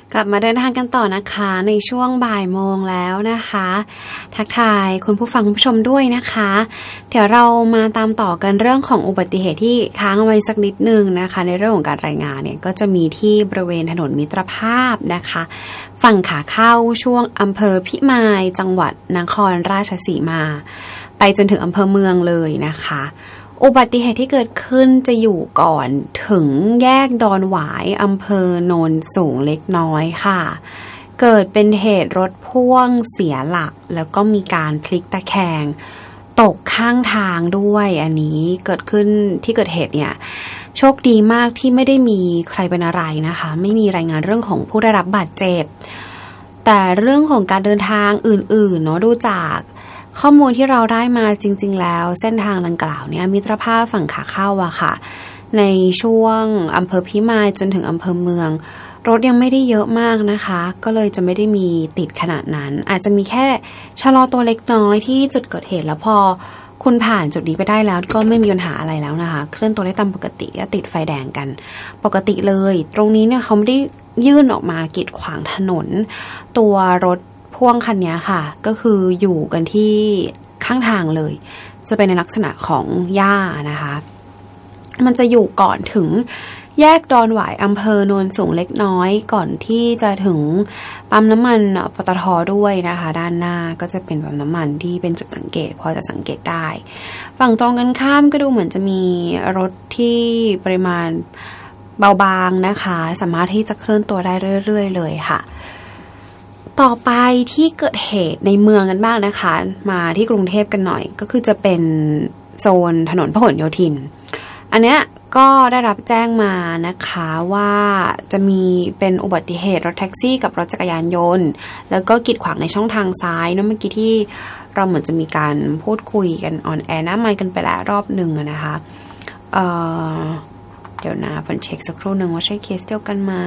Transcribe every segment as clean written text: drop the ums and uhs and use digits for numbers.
กลับมาเดินทางกันต่อนะคะในช่วงบ่ายโมงแล้วนะคะทักทายคุณผู้ฟังคุณผู้ชมด้วยนะคะเดี๋ยวเรามาตามต่อกันเรื่องของอุบัติเหตุที่ค้างเอาไว้สักนิดนึงนะคะในเรื่องของการรายงานเนี่ยก็จะมีที่บริเวณถนนมิตรภาพนะคะฝั่งขาเข้าช่วงอำเภอพิมายจังหวัดนครราชสีมาไปจนถึงอำเภอเมืองเลยนะคะอุบัติเหตุที่เกิดขึ้นจะอยู่ก่อนถึงแยกดอนหวายอำเภอโนนสูงเล็กน้อยค่ะเกิดเป็นเหตุรถพ่วงเสียหลักแล้วก็มีการพลิกตะแคงตกข้างทางด้วยอันนี้เกิดขึ้นที่เกิดเหตุเนี่ยโชคดีมากที่ไม่ได้มีใครเป็นอะไรนะคะไม่มีรายงานเรื่องของผู้ได้รับบาดเจ็บแต่เรื่องของการเดินทางอื่นๆเนาะดูจากข้อมูลที่เราได้มาจริงๆแล้วเส้นทางดังกล่าวเนี่ยมิตรภาพฝั่งขาเข้าอะค่ะในช่วงอำเภอพิมายจนถึงอำเภอเมืองรถยังไม่ได้เยอะมากนะคะก็เลยจะไม่ได้มีติดขนาดนั้นอาจจะมีแค่ชะลอตัวเล็กน้อยที่จุดเกิดเหตุแล้วพอคุณผ่านจุดนี้ไปได้แล้วก็ไม่มีปัญหาอะไรแล้วนะคะเคลื่อนตัวได้ตามปกติติดไฟแดงกันปกติเลยตรงนี้เนี่ยเขาไม่ได้ยื่นออกมากีดขวางถนนตัวรถพ่วงคันนี้ค่ะก็คืออยู่กันที่ข้างทางเลยจะเป็นในลักษณะของหญ้านะคะมันจะอยู่ก่อนถึงแยกดอนหวายอำเภอโนนสูงเล็กน้อยก่อนที่จะถึงปั๊มน้ำมันปตท.ด้วยนะคะด้านหน้าก็จะเป็นปั๊มน้ำมันที่เป็นจุดสังเกตพอจะสังเกตได้ฝั่งตรงกันข้ามก็ดูเหมือนจะมีรถที่ปริมาณเบาบางนะคะสามารถที่จะเคลื่อนตัวได้เรื่อยๆเลยค่ะต่อไปที่เกิดเหตุในเมืองกันบ้างนะคะมาที่กรุงเทพกันหน่อยก็คือจะเป็นโซนถนนพหลโยธินอันเนี้ยก็ได้รับแจ้งมานะคะว่าจะมีเป็นอุบัติเหตุรถแท็กซี่กับรถจักรยานยนต์แล้วก็กีดขวางในช่องทางซ้ายนะเมื่อกี้ที่เราเหมือนจะมีการพูดคุยกันออนแอร์หน้าไมค์กันไปแล้วรอบหนึ่งนะคะเดี๋ยวนะฝนเช็คสักครู่หนึ่งว่าใช่เคสเดียวกันไหม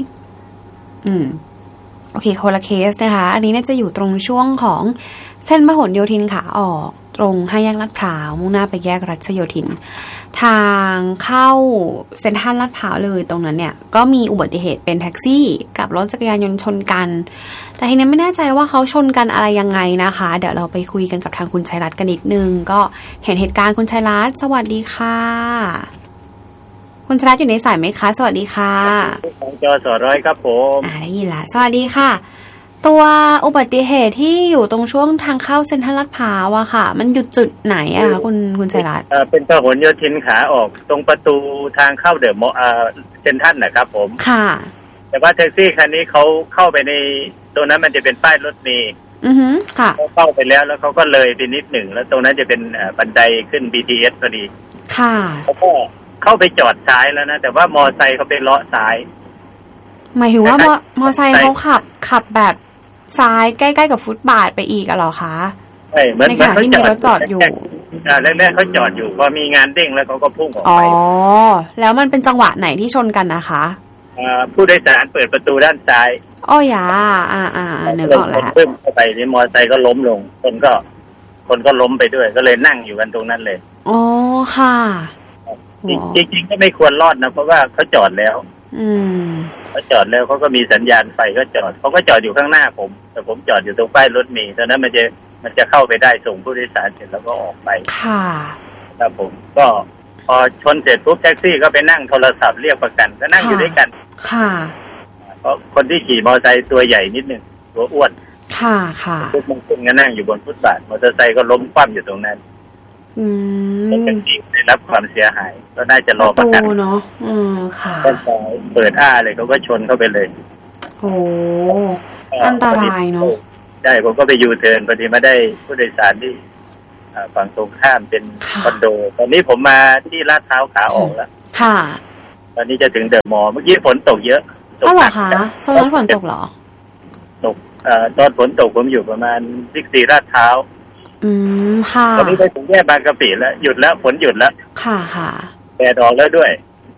โอเคคนละเคสนะคะอันนี้เนี่ยจะอยู่ตรงช่วงของเส้นพหลโยธินขาออกตรง5แยกลาดพร้าวมุ่งหน้าไปแยกรัชโยธินทางเข้าเซ็นทรัลลาดพร้าวเลยตรงนั้นเนี่ยก็มีอุบัติเหตุเป็นแท็กซี่กับรถจักรยานยนต์ชนกันแต่ทีนี้ไม่แน่ใจว่าเขาชนกันอะไรยังไงนะคะเดี๋ยวเราไปคุยกันกับทางคุณชัยรัตน์กันนิดนึงก็เห็นเหตุการณ์คุณชัยรัตน์สวัสดีค่ะคุณชัยรัตน์อยู่ในสายไหมคะสวัสดีค่ะของจสร้อยครับผมได้ยินละสวัสดีค่ะตัวอุบัติเหตุที่อยู่ตรงช่วงทางเข้าเซ็นทรัลลาดพร้าวอะค่ะมันหยุดจุดไหนอะคะคุณชัยรัตน์เป็นพหลโยธินขาออกตรงประตูทางเข้าเดอะมอลล์เซ็นทรัลนะครับผมค่ะแต่ว่าแท็กซี่คันนี้เขาเข้าไปในตรงนั้นมันจะเป็นป้ายรถเมล์ค่ะเขาเข้าไปแล้วเขาก็เลยไปนิดหนึ่งแล้วตรงนั้นจะเป็นบันไดขึ้น BTS พอดีค่ะเขาก็เข้าไปจอดซ้ายแล้วนะแต่ว่ามอไซค์เขาไปเลาะซ้ายหมายถึงว่ามอไซค์เขาขับแบบซ้ายใกล้ๆกับฟุตบาทไปอีกอะหรอคะใช่ในขณะที่มีรถจอดอยู่แรกๆเขาจอดอยู่พอมีงานเด้งแล้วเขาก็พุ่งออกไปแล้วมันเป็นจังหวะไหนที่ชนกันนะคะผู้โดยสารเปิดประตูด้านซ้ายอ้อยานึกออกแล้วพุ่งเข้าไปในมอไซค์ก็ล้มลงคนก็ล้มไปด้วยก็เลยนั่งอยู่กันตรงนั้นเลยอ๋อค่ะจริงๆก็ไม่ควรรอดนะเพราะว่าเขาจอดแล้วเขาจอดแล้วเขาก็มีสัญญาณไฟก็จอดเขาก็จอดอยู่ข้างหน้าผมแต่ผมจอดอยู่ตรงป้ายรถเมล์ตอนนั้นมันจะเข้าไปได้ส่งผู้โดยสารเสร็จแล้วก็ออกไปค่ะครับผมก็พอชนเสร็จปุ๊บแท็กซี่ก็ไปนั่งโทรศัพท์เรียกประกันก็นั่งอยู่ด้วยกันค่ะเพราะคนที่ขี่มอเตอร์ไซค์ตัวใหญ่นิดนึงตัวอ้วนค่ะปุ๊บมันขึ้นก็นั่งอยู่บนฟุตบาทมอเตอร์ไซค์ก็ล้มคว่ำอยู่ตรงนั้นแล้วแท็กซี่ได้รับความเสียหายก็น่าจะรอประกันเนาะค่ะเปิดเลยเขาก็ชนเข้าไปเลยโอ้อันตรายเนาะใช่ผมก็ไปยูเทิร์นพอดีมาได้ผู้โดยสารที่ฝั่งตรงข้ามเป็นคอนโดตอนนี้ผมมาที่ลาดพร้าวขาออกแล้วค่ะตอนนี้จะถึงเดอะมอลล์เมื่อกี้ฝนตกเยอะตกหนักคะโซนนั้นฝนตกเหรอตกตอนฝนตกผมอยู่ประมาณ14ลาดพร้าวค่ะตอนนี้ไปถึงแยกบางกะปิแล้วหยุดแล้วฝนหยุดแล้วค่ะแดดออกแล้วด้วย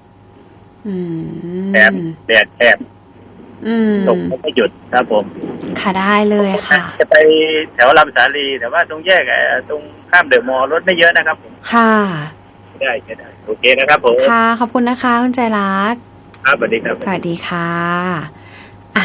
แดดแอบตกไม่หยุดครับผมค่ะได้เลยค่ะจะไปแถวลำสาลีแต่ว่าตรงแยกตรงข้ามเดอะมอลล์รถไม่เยอะนะครับผมค่ะได้โอเคนะครับผมค่ะขอบคุณนะคะคุณใจรัตน์ครับสวัสดีครับสวัสดีค่ะโท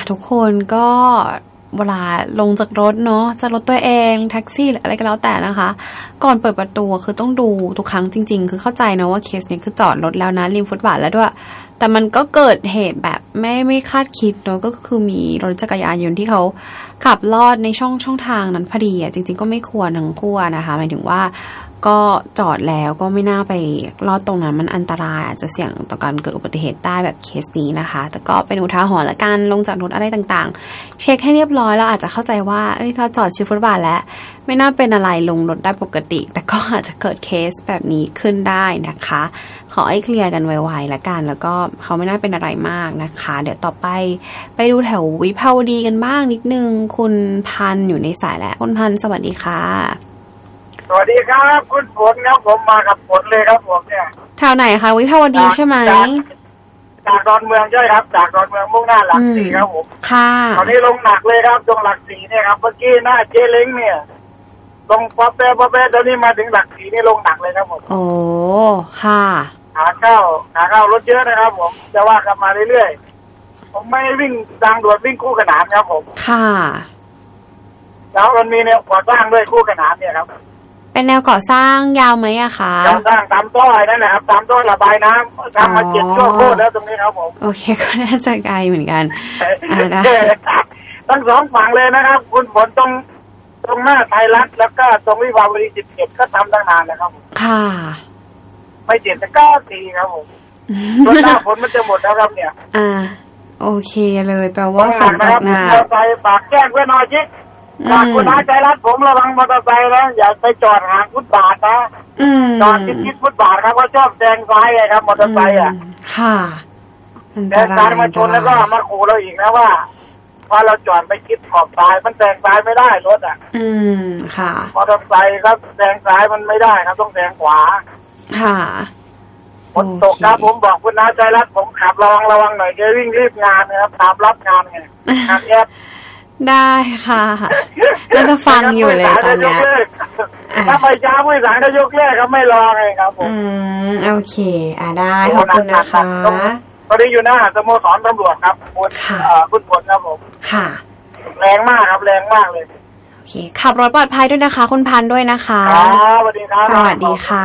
ทุกคนก็เวลาลงจากรถเนาะจะรถตัวเองแท็กซี่หรืออะไรก็แล้วแต่นะคะก่อนเปิดประตูคือต้องดูทุกครั้งจริงๆคือเข้าใจนะว่าเคสนี้คือจอดรถแล้วนะริมฟุตบาทแล้วด้วยแต่มันก็เกิดเหตุแบบไม่คาดคิดเนาะก็คือมีรถจักรยานยนต์ที่เขาขับลอดในช่องทางนั้นพอดีจริงๆก็ไม่ควรทั้งคู่นะคะหมายถึงว่าก็จอดแล้วก็ไม่น่าไปลอดตรงนั้นมันอันตรายอาจจะเสี่ยงต่อการเกิดอุบัติเหตุได้แบบเคสนี้นะคะแต่ก็เป็นอุทาหรณ์ละกันลงจากรถอะไรต่างๆเช็คให้เรียบร้อยแล้วอาจจะเข้าใจว่าเราจอดชิดฟุตบาทแล้วไม่น่าเป็นอะไรลงรถได้ปกติแต่ก็อาจจะเกิดเคสแบบนี้ขึ้นได้นะคะขอให้เคลียร์กันไวๆละกันแล้วก็เขาไม่น่าเป็นอะไรมากนะคะเดี๋ยวต่อไปดูแถววิภาวดีกันบ้างนิดนึงคุณพันอยู่ในสายแล้วคุณพันสวัสดีค่ะสวัสดีครับคุณฝนครับผมมากับฝนเลยครับผมเนี่ยแถวไหนคะวิภาวดีใช่ไหมจากดอนเมืองใช่ครับจากดอนเมืองมุ่งหน้าหลักสี่ครับผมค่ะตอนนี้ลงหนักเลยครับตรงหลักสี่เนี่ยครับเมื่อกี้หน้าเจเล้งเนี่ยลงป๊อปแป๊ะตอนนี้มาถึงหลักสี่นี่ลงหนักเลยครับผมโอ้ค่ะขาเข้ารถเยอะนะครับผมจะว่ากันมาเรื่อยๆผมไม่วิ่งทางด่วนวิ่งคู่ขนานครับผมค่ะแล้วมันมีแนวก่อสร้างด้วยคู่ขนานเนี่ยครับเป็นแนวก่อสร้างยาวไหมอะคะก่อสร้างตามต้อยนั่นแหละครับตามต้อยระบายน้ำทำมา7 ชั่วโมงแล้วตรงนี้ครับผมโอเคก็น่าจะไกลเหมือนกันทั้งสองฝั่งเลยนะครับคุณฝนตรงหน้าไทยรัฐแล้วก็ตรงวิภาวดี17ก็ทำตั้งนานนะครับค่ะไม่7แต่ก็4ครับผมรถหน้าฝนมันจะหมดแล้วครับเนี่ยโอเคเลยแปลว่าฝนตกหนักไปฝากแจ้งไว้หน่อยจิฝากคุณน้าใจรัฐผมระวังมอเตอร์ไซค์นะอย่าไปจอดห่างฟุตบาทนะจอดชิดฟุตบาทครับเพราะชอบแซงซ้ายไงครับมอเตอร์ไซค์ค่ะแซงซ้ายมาชนแล้วก็มาขู่เราอีกนะว่าพอเราจอดไปชิดขอบซ้ายมันแซงซ้ายไม่ได้รถค่ะมอเตอร์ไซค์ครับแซงซ้ายมันไม่ได้ครับต้องแซงขวาค่ะฝนตกครับผมบอกคุณน้าใจรัฐผมขับระวังหน่อยจะวิ่งรีบงานนะครับตามรับงานไงงานแอปได้ค่ะน่าจะฟังอยู่เลยตอนนี้ถ้าไปช้าผู้โดยสารก็ยกเลิกครับไม่รอไงครับผมโอเคได้ขอบคุณนะคะตอนนี้อยู่หน้าสโมสรตำรวจครับคุณฝนครับผมค่ะแรงมากครับแรงมากเลยโอเคขับรถปลอดภัยด้วยนะคะคุณพันด้วยนะคะสวัสดีครับสวัสดีค่ะ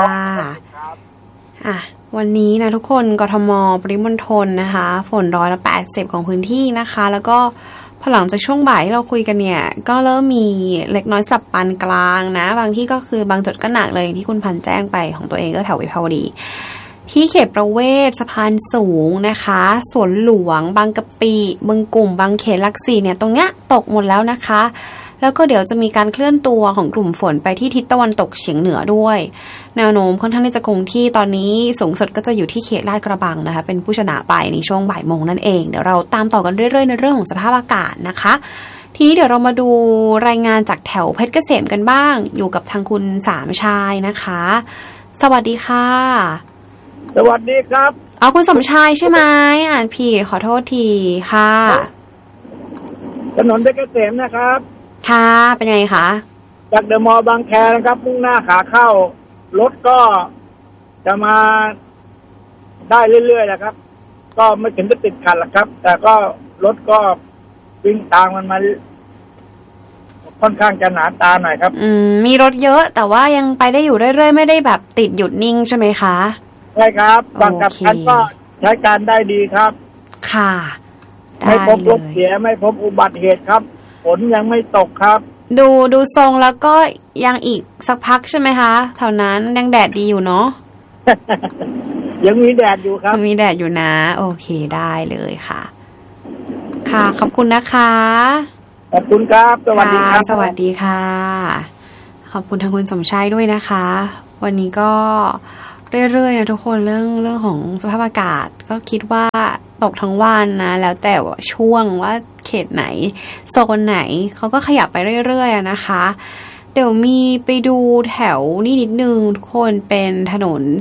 วันนี้นะทุกคนกทมปริมณฑลนะคะฝน180ของพื้นที่นะคะแล้วก็พอหลังจากช่วงบ่ายที่เราคุยกันเนี่ยก็เริ่มมีเล็กน้อยสลับปานกลางนะบางที่ก็คือบางจุดก็หนักเลยที่คุณพันแจ้งไปของตัวเองก็แถววิภาวดีที่เขตประเวศสะพานสูงนะคะสวนหลวงบางกะปิบึงกลุ่มบางเขนหลักสี่เนี่ยตรงเนี้ยตกหมดแล้วนะคะแล้วก็เดี๋ยวจะมีการเคลื่อนตัวของกลุ่มฝนไปที่ทิศตะวันตกเฉียงเหนือด้วยแนวโน้มค่อนข้างที่จะคงที่ตอนนี้สูงสุดก็จะอยู่ที่เขตลาดกระบังนะคะเป็นผู้ชนะไปในช่วงบ่ายโมงนั่นเองเดี๋ยวเราตามต่อกันเรื่อยๆในเรื่องของสภาพอากาศนะคะทีนี้เดี๋ยวเรามาดูรายงานจากแถวเพชรเกษมกันบ้างอยู่กับทางคุณสามชายนะคะสวัสดีค่ะสวัสดีครับคุณสมชายใช่ไหมอ่านผิดขอโทษทีค่ะถนนเพชรเกษมนะครับค่ะเป็นไงคะจากเดอะมอลล์บางแคนะครับมุ่งหน้าขาเข้ารถก็จะมาได้เรื่อยๆนะครับก็ไม่ถึงจะติดขัดหรอกครับแต่ก็รถก็วิ่งตามมันมาค่อนข้างจะหนาตาหน่อยครับมีรถเยอะแต่ว่ายังไปได้อยู่เรื่อยๆไม่ได้แบบติดหยุดนิ่งใช่ไหมคะใช่ครับบางกับคันก็ใช้การได้ดีครับค่ะไม่พบรถเสียไม่พบอุบัติเหตุครับฝนยังไม่ตกครับดูทรงแล้วก็ยังอีกสักพักใช่ไหมคะแถวนั้นยังแดดดีอยู่เนาะยังมีแดดอยู่ครับมีแดดอยู่นะโอเคได้เลยค่ะค่ะขอบคุณนะคะขอบคุณครับสวัสดีครับสวัสดีค่ะขอบคุณทางคุณสมชายด้วยนะคะวันนี้ก็เรื่อยๆนะทุกคนเรื่องของสภาพอากาศก็คิดว่าตกทั้งวันนะแล้วแต่ว่าช่วงว่าเขตไหนโซนไหนเขาก็ขยับไปเรื่อยๆนะคะเดี๋ยวมีไปดูแถวนี่นิดนึงทุกคนเป็นถนน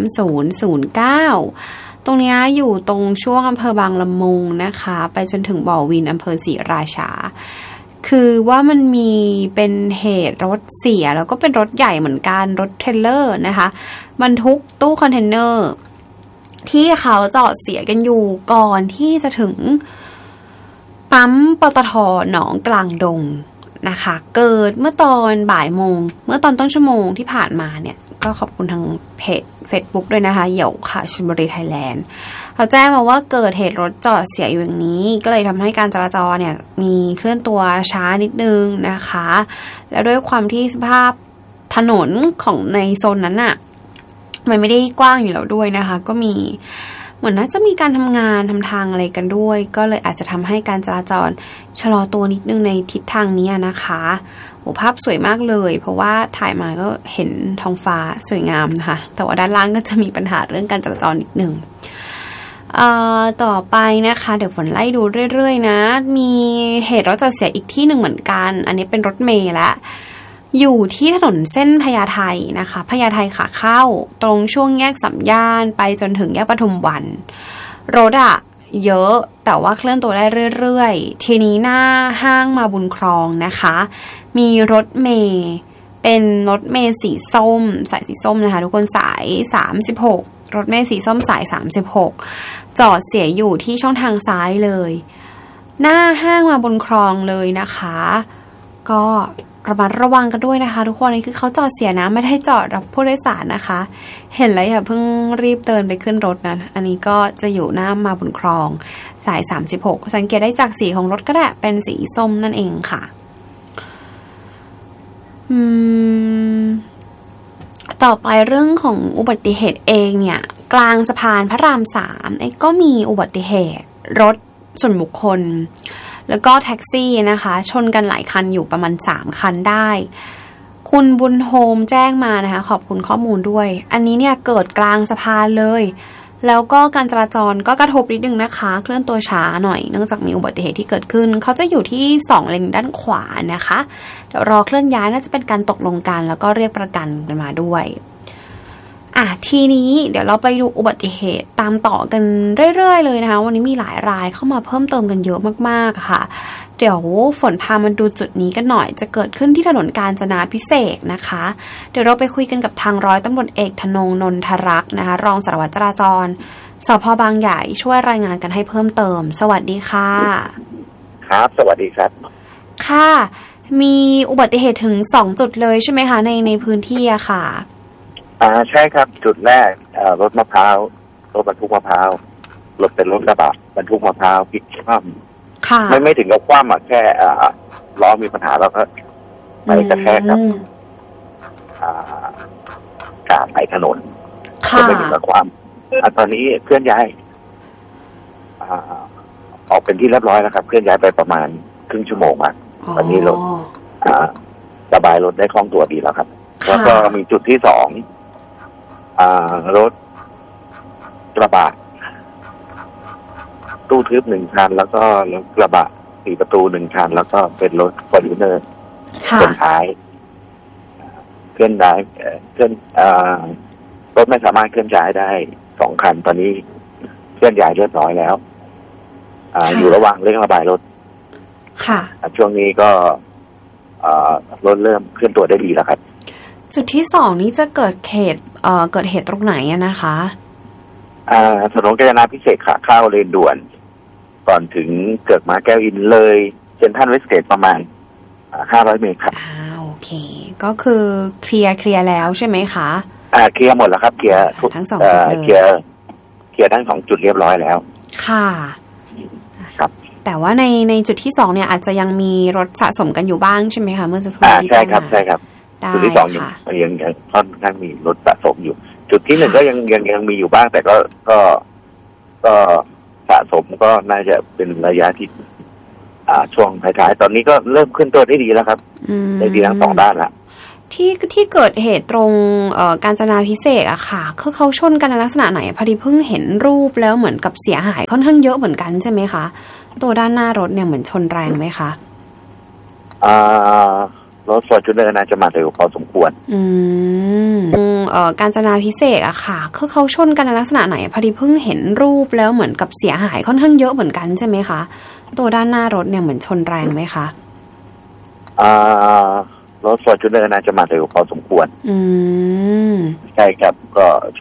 3009ตรงนี้อยู่ตรงช่วงอำเภอบางละมุงนะคะไปจนถึงบ่อวินอำเภอศรีราชาคือว่ามันมีเป็นเหตุรถเสียแล้วก็เป็นรถใหญ่เหมือนกันรถเทรลเลอร์นะคะบรรทุกตู้คอนเทนเนอร์ที่เขาจอดเสียกันอยู่ก่อนที่จะถึงปั๊มปตท.หนองกลางดงนะคะเกิดเมื่อตอนบ่ายโมงเมื่อตอนต้นชั่วโมงที่ผ่านมาเนี่ยก็ขอบคุณทางเพจ Facebook ด้วยนะคะเหยี่ยวค่ะชลบุรีไทยแลนด์เขาแจ้งมาว่าเกิดเหตุรถจอดเสียอยู่อย่างนี้ก็เลยทำให้การจราจรเนี่ยมีเคลื่อนตัวช้านิดนึงนะคะแล้วด้วยความที่สภาพถนนของในโซนนั้นน่ะมันไม่ได้กว้างอยู่แล้วด้วยนะคะก็มีเหมือนน่าจะมีการทำงานทำทางอะไรกันด้วยก็เลยอาจจะทำให้การจราจรชะลอตัวนิดนึงในทิศทางนี้นะคะโอ้ภาพสวยมากเลยเพราะว่าถ่ายมาก็เห็นท้องฟ้าสวยงามนะคะแต่ว่าด้านล่างก็จะมีปัญหาเรื่องการจราจรนิดนึงต่อไปนะคะเดี๋ยวฝนไล่ดูเรื่อยๆนะมีเหตุรถจอดเสียอีกที่หนึ่งเหมือนกันอันนี้เป็นรถเมล์ละอยู่ที่ถนนเส้นพญาไทนะคะพญาไทขาเข้าตรงช่วงแยกสัมย่านไปจนถึงแยกปทุมวันรถเยอะแต่ว่าเคลื่อนตัวได้เรื่อยๆทีนี้หน้าห้างมาบุญครองนะคะมีรถเมล์เป็นรถเมล์สีส้มสายสีส้มนะคะทุกคนสาย36รถเมล์สีส้มสาย36จอดเสียอยู่ที่ช่องทางซ้ายเลยหน้าห้างมาบุญครองเลยนะคะก็ระมัดระวังกันด้วยนะคะทุกคนนี่คือเขาจอดเสียนะไม่ได้จอดรับผู้โดยสารนะคะเห็นแล้วอย่าเพิ่งรีบเดินไปขึ้นรถนะอันนี้ก็จะอยู่หน้ามาบุญครองสาย36สังเกตได้จากสีของรถก็ได้เป็นสีส้มนั่นเองค่ะต่อไปเรื่องของอุบัติเหตุเองเนี่ยกลางสะพานพระราม3ก็มีอุบัติเหตุรถส่วนบุคคลแล้วก็แท็กซี่นะคะชนกันหลายคันอยู่ประมาณ3คันได้คุณบุญโฮมแจ้งมานะคะขอบคุณข้อมูลด้วยอันนี้เนี่ยเกิดกลางสะพานเลยแล้วก็การจราจรก็กระทบนิดนึงนะคะเคลื่อนตัวช้าหน่อยเนื่องจากมีอุบัติเหตุที่เกิดขึ้นเขาจะอยู่ที่2เลนด้านขวานะคะเดี๋ยวรอเคลื่อนย้ายน่าจะเป็นการตกลงกันแล้วก็เรียกประกันกันมาด้วยทีนี้เดี๋ยวเราไปดูอุบัติเหตุตามต่อกันเรื่อยๆเลยนะคะวันนี้มีหลายรายเข้ามาเพิ่มเติมกันเยอะมากๆค่ะเดี๋ยวฝนพามาดูจุดนี้กันหน่อยจะเกิดขึ้นที่ถนนกาญจนาภิเษกนะคะเดี๋ยวเราไปคุยกันกับทางร้อยตำรวจเอกธนงนนทรักษ์นะคะรองสารวัตรจราจรสภ.บางใหญ่ช่วยรายงานกันให้เพิ่มเติมสวัสดีค่ะครับสวัสดีครับค่ะมีอุบัติเหตุถึง2จุดเลยใช่ไหมคะในพื้นที่อะค่ะใช่ครับจุดแรกรถมะพร้าวรถบรรทุกมะพร้าวรถเป็นรถกระบะบรรทุกมะพร้าวพลิกคว่ำไม่ถึงกับคว่ำแค่ล้อมีปัญหาแล้วก็ไปกระแทกกับกาบไปถนนก็ไม่ถึงกับคว่ำตอนนี้เคลื่อนย้ายออกเป็นที่เรียบร้อยแล้วครับเคลื่อนย้ายไปประมาณครึ่งชั่วโมงตอนนี้รถระบายรถได้คล่องตัวดีแล้วครับแล้วก็มีจุดที่2รถกระบะตู้ทึบ1คันแล้วก็รถกระบะ4ประตู1คันแล้วก็เป็นรถฟอร์จูเนอร์คนท้ายเคลื่อนย้ายรถไม่สามารถเคลื่อนย้ายได้2คันตอนนี้เคลื่อนย้ายเรียบร้อยแล้วอยู่ระหว่างเร่งระบายรถค่ะช่วงนี้ก็รถเริ่มเคลื่อนตัวได้ดีแล้วครับจุดที่2นี้จะเกิดเหตุตรงไหนนะคะถนนกาญจนาภิเษกขาเข้าเลนด่วนก่อนถึงเกิดมาแก้วอินเลยเซ็นทรัลเวสเกตประมาณ500 เมตรครับโอเคก็คือเคลียร์แล้วใช่ไหมคะเคลียร์หมดแล้วครับเคลียร์ทั้ง2จุดเลยเคลียร์ทั้ง2จุดเรียบร้อยแล้วค่ะครับแต่ว่าในจุดที่2เนี่ยอาจจะยังมีรถสะสมกันอยู่บ้างใช่ไหมคะเมื่อสักครู่นี้ใช่ครับจุดที่2ยังค่อนข้างมีรถสะสมอยู่จุดที่1ก็ยังมีอยู่บ้างแต่ก็สะสมก็น่าจะเป็นระยะที่ช่วงท้ายๆตอนนี้ก็เริ่มขึ้นตัวได้ดีแล้วครับได้ดีทั้ง2ด้านละที่เกิดเหตุตรงกาญจนาภิเษกอะค่ะคือเขาชนกันในลักษณะไหนพอดีเพิ่งเห็นรูปแล้วเหมือนกับเสียหายค่อนข้างเยอะเหมือนกันใช่ไหมคะตัวด้านหน้ารถเนี่ยเหมือนชนแรงไหมคะรถฟอร์จูเนอร์น่าจะมาเร็วพอสมควรกาญจนาภิเษกอะค่ะคือเขาชนกันในลักษณะไหนพอดีเพิ่งเห็นรูปแล้วเหมือนกับเสียหายค่อนข้างเยอะเหมือนกันใช่ไหมคะตัวด้านหน้ารถเนี่ยเหมือนชนแรงไหมคะรถฟอร์จูเนอร์น่าจะมาเร็วพอสมควรใช่ครับก็